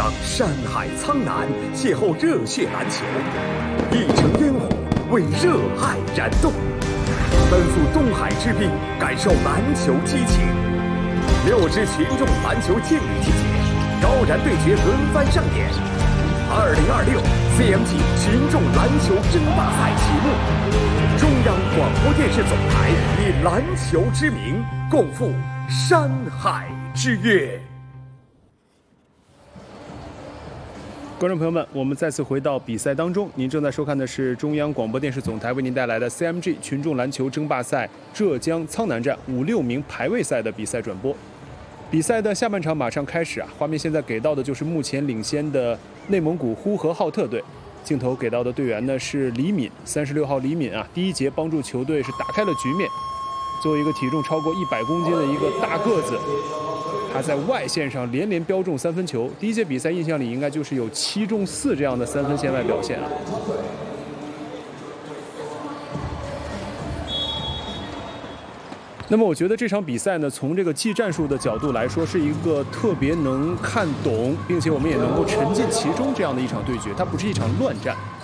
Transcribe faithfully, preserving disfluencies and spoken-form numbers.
让山海苍南邂逅热血篮球，一城烟火为热爱燃动，奔赴东海之滨，感受篮球激情。六支群众篮球劲旅集结，高燃对决轮番上演。二零二六 C M G 群众篮球争霸赛启幕，中央广播电视总台以篮球之名共赴山海之约。 观众朋友们，我们再次回到比赛当中。您正在收看的是中央广播电视总台为您带来的 C M G 群众篮球争霸赛浙江苍南站五六名排位赛的比赛转播。比赛的下半场马上开始啊！画面现在给到的就是目前领先的内蒙古呼和浩特队。镜头给到的队员呢是李敏，三十六号李敏啊，第一节帮助球队是打开了局面。作为一个体重超过一百公斤的一个大个子，他在外线上连连标中三分球。第一节比赛印象里应该就是有七中四这样的三分线外表现啊。那么我觉得这场比赛呢，从这个技战术的角度来说，是一个特别能看懂，并且我们也能够沉浸其中这样的一场对决。它不是一场乱战，